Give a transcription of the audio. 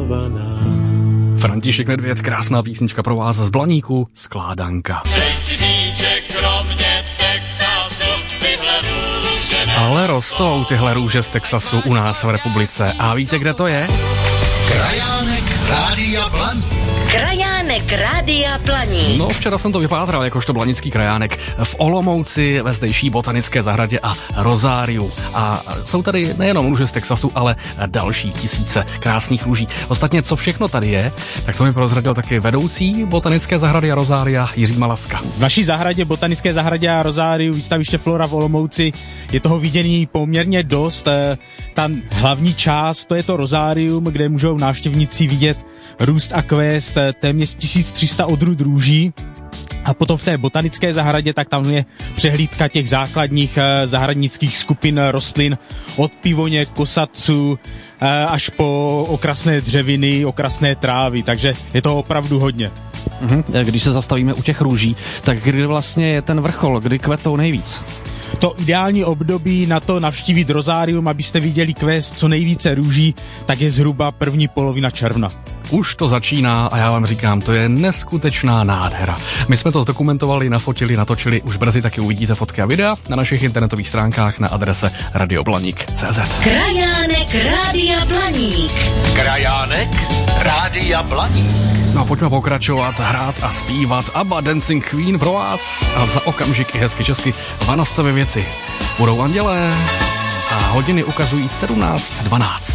milovaná. František Nedvěd, krásná písnička pro vás z Blaníku, Skládanka. Ale rostou tyhle růže z Texasu u nás v republice. A víte, kde to je? Krajánek Rádia Blaník. Krajánek Rádia Blaník. No, včera jsem to vypátral jakožto blanický krajánek v Olomouci ve zdejší botanické zahradě a rozáriu. A jsou tady nejenom růže z Texasu, ale další tisíce krásných růží. Ostatně, co všechno tady je, tak to mi prozradil taky vedoucí botanické zahrady a rozária Jiří Malaska. V naší zahradě, botanické zahradě a rozáriu, výstaviště Flora v Olomouci, je toho vidění poměrně dost. Ta hlavní část, to je to rozárium, kde můžou návštěvníci vidět růst a kvést téměř 1300 odrůd růží. A potom v té botanické zahradě, tak tam je přehlídka těch základních zahradnických skupin rostlin od pivoně, kosatců až po okrasné dřeviny, okrasné trávy, takže je to opravdu hodně. Když se zastavíme u těch růží, tak kdy vlastně je ten vrchol, kdy kvetou nejvíc? To ideální období na to navštívit rozárium, abyste viděli kvést co nejvíce růží, tak je zhruba první polovina června. Už to začíná a já vám říkám, to je neskutečná nádhera. My jsme to zdokumentovali, nafotili, natočili, už brzy taky uvidíte fotky a videa na našich internetových stránkách na adrese radioblanik.cz. Krajánek Rádia Blaník. Krajánek Rádia Blaník. No a pojďme pokračovat, hrát a zpívat ABBA Dancing Queen pro vás a za okamžik i hezky česky Vanostové věci. Budou andělé a hodiny ukazují 17:12.